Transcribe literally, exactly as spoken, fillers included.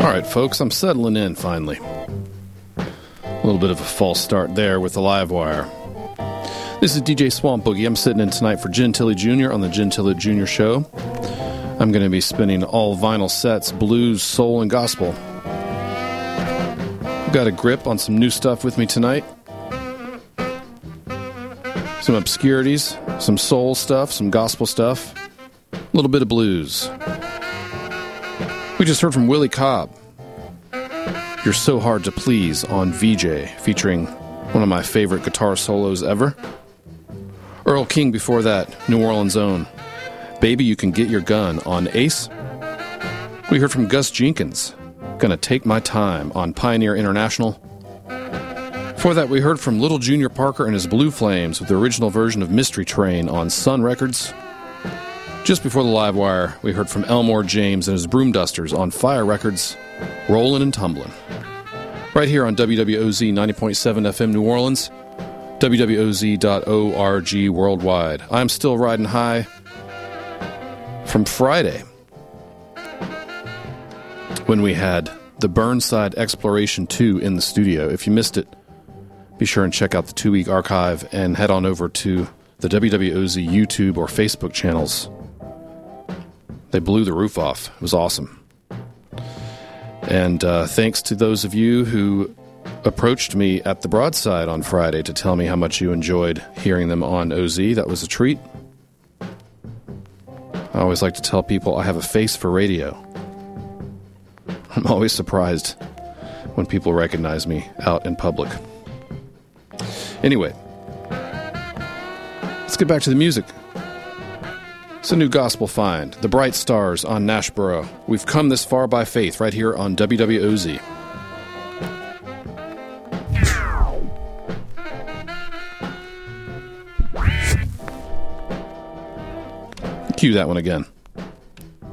All right, folks, I'm settling in finally. A little bit of a false start there with the live wire. This is D J Swamp Boogie. I'm sitting in tonight for Gin Tilley Junior on the Gin Tilley Junior Show. I'm going to be spinning all vinyl sets, blues, soul, and gospel. Got a grip on some new stuff with me tonight. Some obscurities, some soul stuff, some gospel stuff, a little bit of blues. We just heard from Willie Cobb, You're So Hard to Please on V J, featuring one of my favorite guitar solos ever. Earl King before that, New Orleans' own Baby You Can Get Your Gun on Ace. We heard from Gus Jenkins, Gonna Take My Time on Pioneer International. Before that, we heard from Little Junior Parker and his Blue Flames with the original version of Mystery Train on Sun Records. Just before the live wire, we heard from Elmore James and his Broom Dusters on Fire Records, Rollin' and Tumblin'. Right here on W W O Z ninety point seven F M New Orleans, W W O Z dot org worldwide. I'm still riding high from Friday, when we had the Burnside Exploration two in the studio. If you missed it, be sure and check out the two-week archive and head on over to the W W O Z YouTube or Facebook channels. They blew the roof off. It was awesome. And uh, thanks to those of you who approached me at the Broadside on Friday to tell me how much you enjoyed hearing them on O Z. That was a treat. I always like to tell people I have a face for radio. I'm always surprised when people recognize me out in public. Anyway, let's get back to the music. It's a new gospel find, The Bright Stars on Nashboro. We've come this far by faith right here on W W O Z. Cue that one again.